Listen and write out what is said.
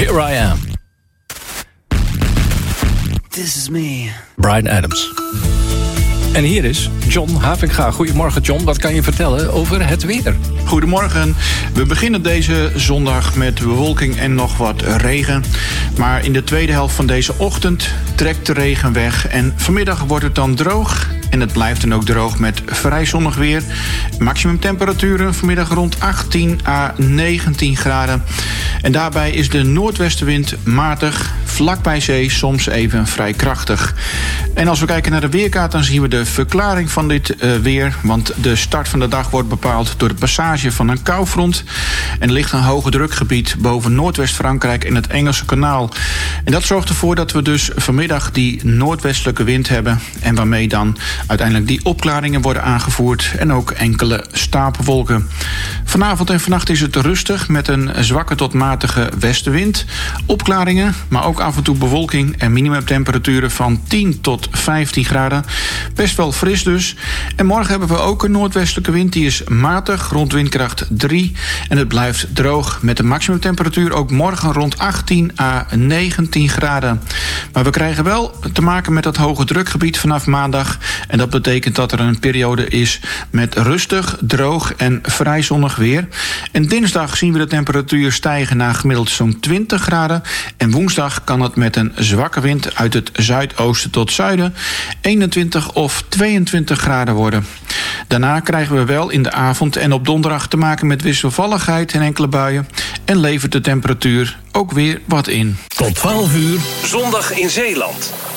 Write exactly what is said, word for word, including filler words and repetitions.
Here I Am. This is me. Bryan Adams. En hier is John Havinga. Goedemorgen John, wat kan je vertellen over het weer? Goedemorgen. We beginnen deze zondag met bewolking en nog wat regen. Maar in de tweede helft van deze ochtend trekt de regen weg. En vanmiddag wordt het dan droog. En het blijft dan ook droog met vrij zonnig weer. Maximum temperaturen vanmiddag rond achttien à negentien graden. En daarbij is de noordwestenwind matig. Vlak bij zee soms even vrij krachtig. En als we kijken naar de weerkaart, dan zien we de verklaring van dit uh, weer. Want de start van de dag wordt bepaald door de passage van een koufront. En er ligt een hoge drukgebied boven Noordwest-Frankrijk en het Engelse kanaal. En dat zorgt ervoor dat we dus vanmiddag die noordwestelijke wind hebben. En waarmee dan uiteindelijk die opklaringen worden aangevoerd. En ook enkele stapelwolken. Vanavond en vannacht is het rustig met een zwakke tot matige westenwind. Opklaringen, maar ook af en toe bewolking en minimumtemperaturen van tien tot vijftien graden. Best wel fris dus. En morgen hebben we ook een noordwestelijke wind. Die is matig, rond windkracht drie. En het blijft droog met de maximumtemperatuur ook morgen rond achttien à negentien graden. Maar we krijgen wel te maken met dat hoge drukgebied vanaf maandag. En dat betekent dat er een periode is met rustig, droog en vrij zonnig weer. En dinsdag zien we de temperatuur stijgen naar gemiddeld zo'n twintig graden. En woensdag kan het met een zwakke wind uit het zuidoosten tot zuiden eenentwintig of tweeëntwintig graden worden. Daarna krijgen we wel in de avond en op donderdag te maken met wisselvalligheid en enkele buien. En levert de temperatuur ook weer wat in. Tot twaalf uur, zondag in Zeeland.